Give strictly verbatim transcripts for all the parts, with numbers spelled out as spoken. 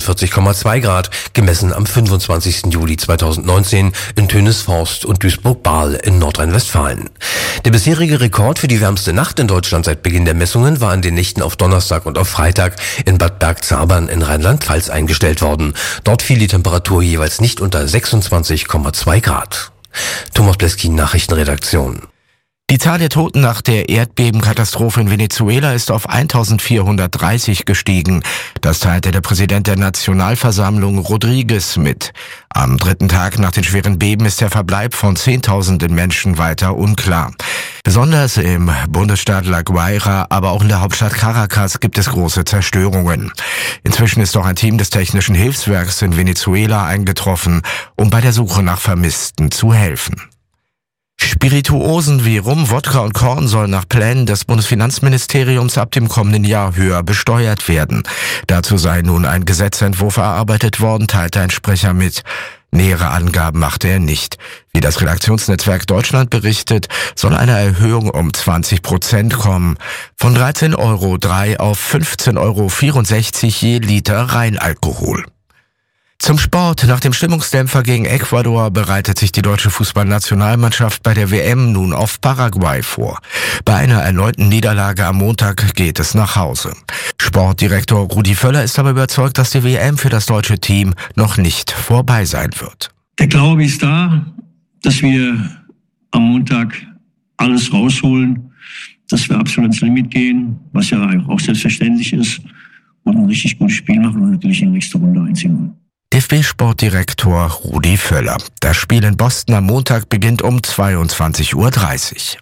einundvierzig Komma zwei Grad, gemessen am fünfundzwanzigsten Juli zweitausendneunzehn in Tönisforst und Duisburg-Bahl in Nordrhein-Westfalen. Der bisherige Rekord für die wärmste Nacht in Deutschland seit Beginn der Messungen war in den Nächten auf Donnerstag und auf Freitag in Bad Bergzabern in Rheinland-Pfalz eingestellt worden. Dort fiel die Temperatur jeweils nicht unter sechsundzwanzig Komma zwei Grad. Thomas Bleskin, Nachrichtenredaktion. Die Zahl der Toten nach der Erdbebenkatastrophe in Venezuela ist auf eintausendvierhundertdreißig gestiegen. Das teilte der Präsident der Nationalversammlung Rodriguez mit. Am dritten Tag nach den schweren Beben ist der Verbleib von zehntausenden Menschen weiter unklar. Besonders im Bundesstaat La Guaira, aber auch in der Hauptstadt Caracas gibt es große Zerstörungen. Inzwischen ist auch ein Team des Technischen Hilfswerks in Venezuela eingetroffen, um bei der Suche nach Vermissten zu helfen. Spirituosen wie Rum, Wodka und Korn sollen nach Plänen des Bundesfinanzministeriums ab dem kommenden Jahr höher besteuert werden. Dazu sei nun ein Gesetzentwurf erarbeitet worden, teilte ein Sprecher mit. Nähere Angaben machte er nicht. Wie das Redaktionsnetzwerk Deutschland berichtet, soll eine Erhöhung um zwanzig Prozent kommen. Von dreizehn Euro drei auf fünfzehn Euro vierundsechzig je Liter Reinalkohol. Zum Sport. Nach dem Stimmungsdämpfer gegen Ecuador bereitet sich die deutsche Fußballnationalmannschaft bei der W M nun auf Paraguay vor. Bei einer erneuten Niederlage am Montag geht es nach Hause. Sportdirektor Rudi Völler ist aber überzeugt, dass die W M für das deutsche Team noch nicht vorbei sein wird. Der Glaube ist da, dass wir am Montag alles rausholen, dass wir absolut ins Limit gehen, was ja auch selbstverständlich ist, und ein richtig gutes Spiel machen und natürlich in die nächste Runde einziehen wollen. D F B-Sportdirektor Rudi Völler. Das Spiel in Boston am Montag beginnt um zweiundzwanzig Uhr dreißig.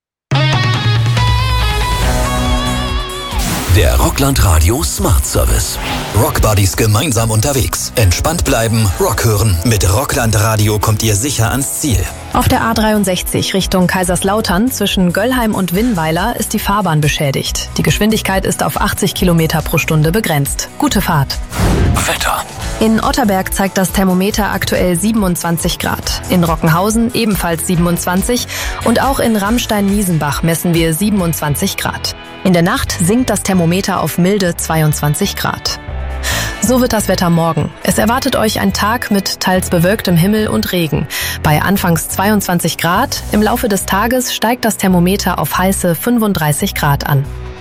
Der Rockland Radio Smart Service. Rockbuddies gemeinsam unterwegs. Entspannt bleiben, Rock hören. Mit Rockland Radio kommt ihr sicher ans Ziel. Auf der A dreiundsechzig Richtung Kaiserslautern zwischen Göllheim und Winnweiler ist die Fahrbahn beschädigt. Die Geschwindigkeit ist auf achtzig Kilometer pro Stunde begrenzt. Gute Fahrt. Wetter. In Otterberg zeigt das Thermometer aktuell siebenundzwanzig Grad. In Rockenhausen ebenfalls siebenundzwanzig und auch in Ramstein-Miesenbach messen wir siebenundzwanzig Grad. In der Nacht sinkt das Thermometer auf milde zweiundzwanzig Grad. So wird das Wetter morgen. Es erwartet euch ein Tag mit teils bewölktem Himmel und Regen. Bei anfangs zweiundzwanzig Grad, im Laufe des Tages steigt das Thermometer auf heiße fünfunddreißig Grad an.